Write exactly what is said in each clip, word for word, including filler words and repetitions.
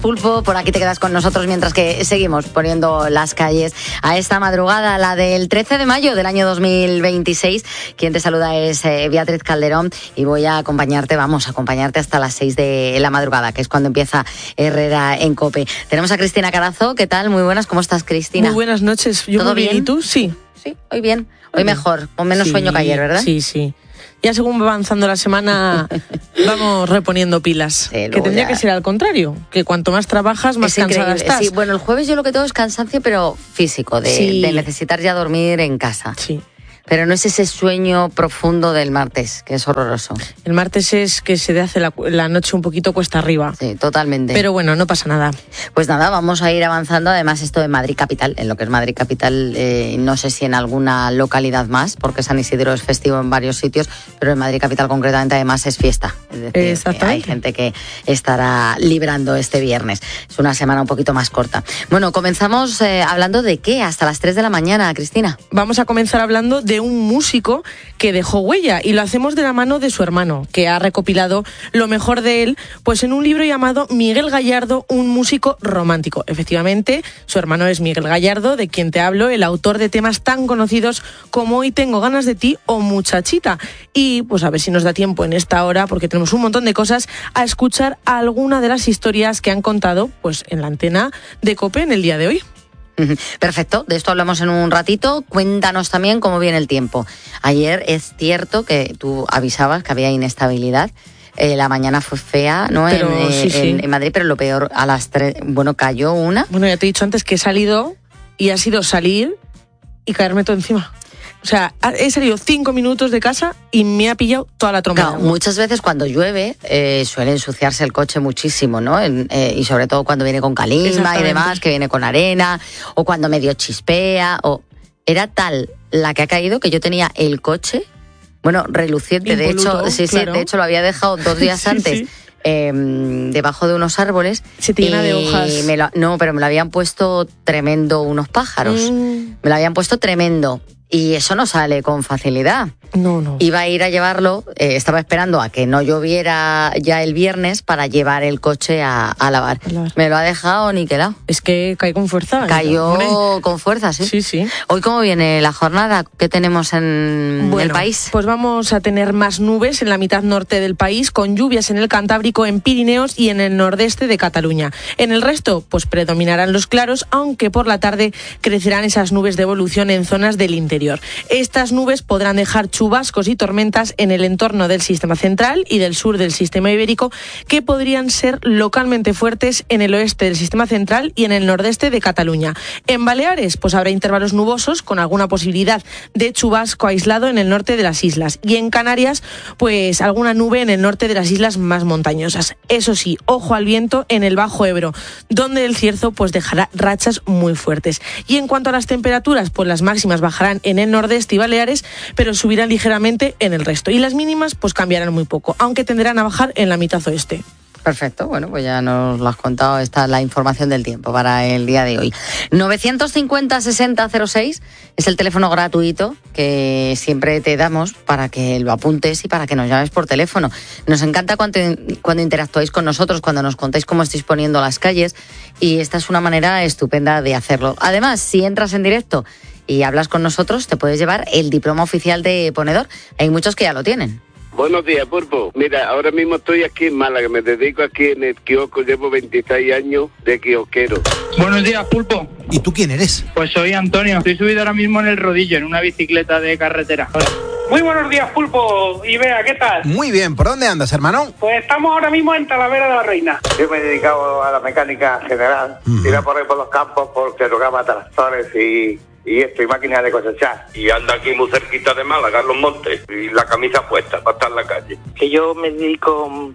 Pulpo, por aquí te quedas con nosotros mientras que seguimos poniendo las calles a esta madrugada, la del trece de mayo del año dos mil veintiséis. Quien te saluda es eh, Beatriz Calderón y voy a acompañarte, vamos a acompañarte hasta las seis de la madrugada, que es cuando empieza Herrera en COPE. Tenemos a Cristina Carazo. ¿Qué tal? Muy buenas. ¿Cómo estás, Cristina? Muy buenas noches. Yo ¿Todo muy bien? bien? ¿Y tú? Sí. Sí, hoy bien. Hoy mejor, con menos Sí, sueño que ayer, ¿verdad? Sí, sí. Ya según va avanzando la semana vamos reponiendo pilas. Sí, que tendría ya... que ser al contrario, que cuanto más trabajas, más es cansada increíble. estás. Sí, bueno, el jueves yo lo que tengo es cansancio, pero físico, de, Sí. de necesitar ya dormir en casa. Sí. Pero no es ese sueño profundo del martes, que es horroroso. El martes es que se te hace la, la noche un poquito cuesta arriba. Sí, totalmente. Pero bueno, no pasa nada. Pues nada, vamos a ir avanzando. Además, esto de Madrid Capital, en lo que es Madrid Capital, eh, no sé si en alguna localidad más, porque San Isidro es festivo en varios sitios, pero en Madrid Capital concretamente además es fiesta. Es decir, Exactamente. hay gente que estará librando este viernes. Es una semana un poquito más corta. Bueno, comenzamos eh, hablando de qué, hasta las tres de la mañana, Cristina. Vamos a comenzar hablando de un músico que dejó huella y lo hacemos de la mano de su hermano, que ha recopilado lo mejor de él, pues en un libro llamado Miguel Gallardo, un músico romántico. Efectivamente, su hermano es Miguel Gallardo, de quien te hablo, el autor de temas tan conocidos como Hoy tengo ganas de ti o Muchachita. Y pues a ver si nos da tiempo en esta hora, porque tenemos un montón de cosas, a escuchar alguna de las historias que han contado pues en la antena de COPE en el día de hoy. Perfecto, de esto hablamos en un ratito. Cuéntanos también cómo viene el tiempo. Ayer es cierto que tú avisabas que había inestabilidad. Eh, la mañana fue fea, ¿no? Pero, en, sí, en, sí. en Madrid, pero lo peor, a las tres, bueno, cayó una. Bueno, ya te he dicho antes que he salido y ha sido salir y caerme todo encima. O sea, he salido cinco minutos de casa y me ha pillado toda la trompa. Claro, muchas veces cuando llueve eh, suele ensuciarse el coche muchísimo, ¿no? En, eh, y sobre todo cuando viene con calimba y demás, que viene con arena, o cuando medio chispea, o... Era tal la que ha caído que yo tenía el coche, bueno, reluciente. Impoluto, de hecho, sí, claro. sí, de hecho lo había dejado dos días Sí, antes. sí. Eh, debajo de unos árboles. Se te llena y de hojas. Me lo, no, pero me lo habían puesto tremendo unos pájaros. Mm. Me lo habían puesto tremendo. Y eso no sale con facilidad. No, no. Iba a ir a llevarlo, eh, estaba esperando a que no lloviera ya el viernes para llevar el coche a, a lavar. A lavar. Me lo ha dejado niquelado. Es que cae con fuerza. Cayó Hombre. con fuerza, sí. Sí, sí. Hoy, ¿cómo viene la jornada? ¿Qué tenemos en Bueno, el país? Pues vamos a tener más nubes en la mitad norte del país, con lluvias en el Cantábrico, en Pirineos y en el nordeste de Cataluña. En el resto, pues predominarán los claros, aunque por la tarde crecerán esas nubes de evolución en zonas del interior. Estas nubes podrán dejar chubascos y tormentas en el entorno del sistema central y del sur del sistema ibérico, que podrían ser localmente fuertes en el oeste del sistema central y en el nordeste de Cataluña. En Baleares, pues habrá intervalos nubosos con alguna posibilidad de chubasco aislado en el norte de las islas. Y en Canarias, pues alguna nube en el norte de las islas más montañosas. Eso sí, ojo al viento en el Bajo Ebro, donde el cierzo pues dejará rachas muy fuertes. Y en cuanto a las temperaturas, pues las máximas bajarán en el nordeste y Baleares, pero subirán ligeramente en el resto. Y las mínimas pues cambiarán muy poco, aunque tenderán a bajar en la mitad oeste. Perfecto, bueno, pues ya nos lo has contado, esta es la información del tiempo para el día de hoy. novecientos cincuenta sesenta cero seis es el teléfono gratuito que siempre te damos para que lo apuntes y para que nos llames por teléfono. Nos encanta cuando, cuando interactuáis con nosotros, cuando nos contáis cómo estáis poniendo las calles, y esta es una manera estupenda de hacerlo. Además, si entras en directo y hablas con nosotros, te puedes llevar el diploma oficial de ponedor. Hay muchos que ya lo tienen. Buenos días, Pulpo. Mira, ahora mismo estoy aquí en Málaga, me dedico aquí en el kiosco, llevo veintiséis años de kiosquero. Buenos días, Pulpo. ¿Y tú quién eres? Pues soy Antonio, estoy subido ahora mismo en el rodillo, en una bicicleta de carretera. Muy buenos días, Pulpo y Bea, ¿qué tal? Muy bien, ¿por dónde andas, hermano? Pues estamos ahora mismo en Talavera de la Reina. Yo me he dedicado a la mecánica general, Mm. ir a por ahí por los campos porque tocaba tractores y... y esto, y máquinas de cosechar. Y anda aquí muy cerquita de Málaga, en Los Montes, y la camisa puesta para estar en la calle. Que yo me dedico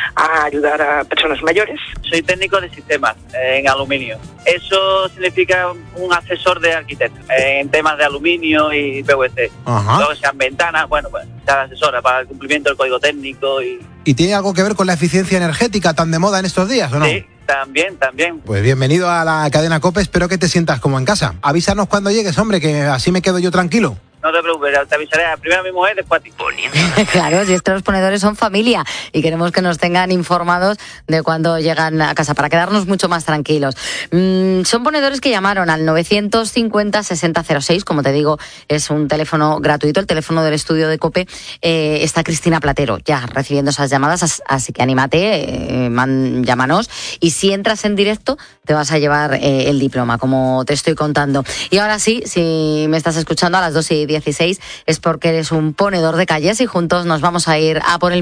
a ayudar a personas mayores. Soy técnico de sistemas en aluminio. Eso significa un asesor de arquitecto en temas de aluminio y P V C. Ajá. Todo que sean ventanas, bueno, pues estar asesora para el cumplimiento del código técnico. y ¿Y tiene algo que ver con la eficiencia energética tan de moda en estos días, o no? Sí, también, también. Pues bienvenido a la cadena COPE, espero que te sientas como en casa. Avísanos cuando llegues, hombre, que así me quedo yo tranquilo. No te preocupes, pues te avisaré primero a mi mujer, después a ti. Claro, si estos ponedores son familia y queremos que nos tengan informados de cuando llegan a casa para quedarnos mucho más tranquilos. Mm, son ponedores que llamaron al novecientos cincuenta sesenta cero seis, como te digo, es un teléfono gratuito, el teléfono del estudio de COPE. Eh, está Cristina Platero ya recibiendo esas llamadas, así que anímate, eh, man, llámanos, y si entras en directo te vas a llevar eh, el diploma, como te estoy contando. Y ahora sí, si me estás escuchando a las dos y dieciséis es porque eres un ponedor de calles y juntos nos vamos a ir a por el